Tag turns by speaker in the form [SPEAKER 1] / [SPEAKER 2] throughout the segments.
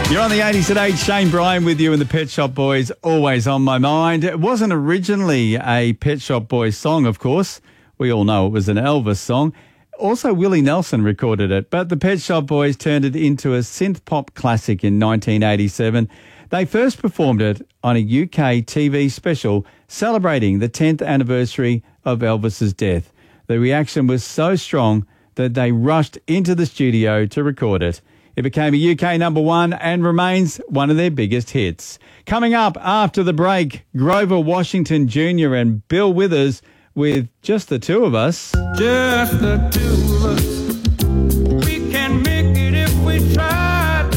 [SPEAKER 1] You're on the 80s at 8. Shane Bryan with you and the Pet Shop Boys, always on my mind. It wasn't originally a Pet Shop Boys song, of course. We all know it was an Elvis song. Also, Willie Nelson recorded it, but the Pet Shop Boys turned it into a synth pop classic in 1987. They first performed it on a UK TV special celebrating the 10th anniversary of Elvis's death. The reaction was so strong that they rushed into the studio to record it. It became a UK number one and remains one of their biggest hits. Coming up after the break, Grover Washington Jr. and Bill Withers with Just the Two of Us.
[SPEAKER 2] Just the two of us. We can make it if we try.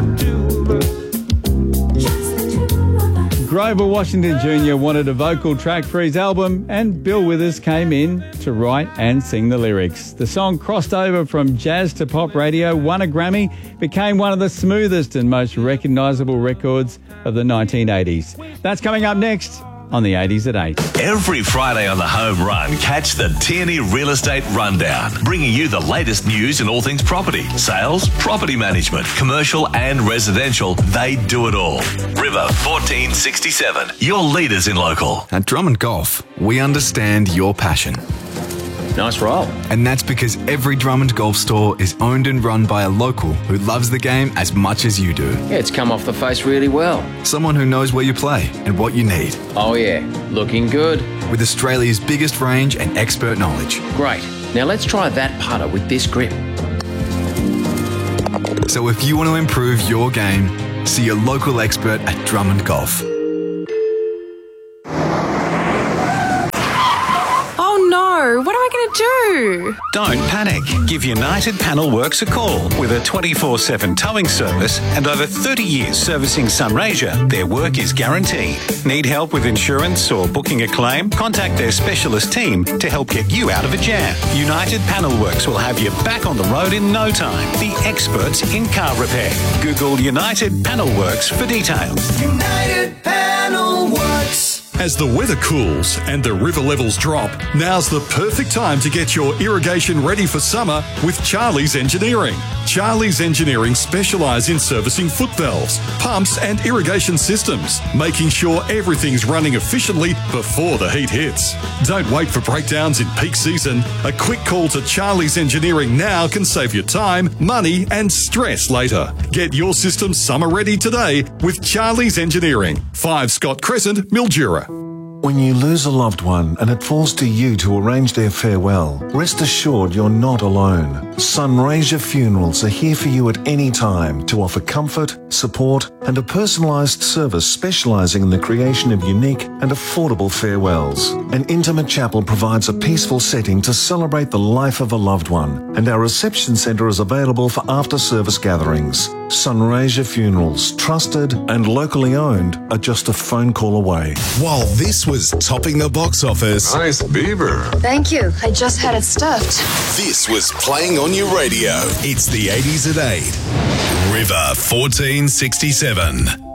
[SPEAKER 2] Just the two of us.
[SPEAKER 1] Grover Washington Jr. wanted a vocal track for his album, and Bill Withers came in to write and sing the lyrics. The song crossed over from jazz to pop radio, won a Grammy, became one of the smoothest and most recognisable records of the 1980s. That's coming up next on the 80s at 8.
[SPEAKER 3] Every Friday on the Home Run, catch the Tierney Real Estate Rundown, bringing you the latest news in all things property, sales, property management, commercial and residential. They do it all. River 1467, your leaders in local.
[SPEAKER 4] At Drummond Golf, we understand your passion.
[SPEAKER 5] Nice roll.
[SPEAKER 4] And that's because every Drummond Golf store is owned and run by a local who loves the game as much as you do.
[SPEAKER 5] Yeah, it's come off the face really well.
[SPEAKER 4] Someone who knows where you play and what you need.
[SPEAKER 5] Oh yeah, looking good.
[SPEAKER 4] With Australia's biggest range and expert knowledge.
[SPEAKER 5] Great. Now let's try that putter with this grip.
[SPEAKER 4] So if you want to improve your game, see your local expert at Drummond Golf.
[SPEAKER 6] What am I going to do?
[SPEAKER 7] Don't panic. Give United Panel Works a call. With a 24/7 towing service and over 30 years servicing Sunraysia, their work is guaranteed. Need help with insurance or booking a claim? Contact their specialist team to help get you out of a jam. United Panel Works will have you back on the road in no time. The experts in car repair. Google United Panel Works for details.
[SPEAKER 2] United Panel Works.
[SPEAKER 8] As the weather cools and the river levels drop, now's the perfect time to get your irrigation ready for summer with Charlie's Engineering. Charlie's Engineering specialise in servicing foot valves, pumps and irrigation systems, making sure everything's running efficiently before the heat hits. Don't wait for breakdowns in peak season. A quick call to Charlie's Engineering now can save you time, money and stress later. Get your system summer ready today with Charlie's Engineering. 5 Scott Crescent, Mildura.
[SPEAKER 9] When you lose a loved one and it falls to you to arrange their farewell, rest assured you're not alone. Sunraysia Funerals are here for you at any time to offer comfort, support and a personalised service specialising in the creation of unique and affordable farewells. An intimate chapel provides a peaceful setting to celebrate the life of a loved one, and our reception centre is available for after-service gatherings. Sunraysia Funerals, trusted and locally owned, are just a phone call away.
[SPEAKER 10] While this was topping the box office.
[SPEAKER 11] Nice beaver.
[SPEAKER 12] Thank you. I just had it stuffed.
[SPEAKER 10] This was playing on your radio. It's the 80s at 8. River 1467.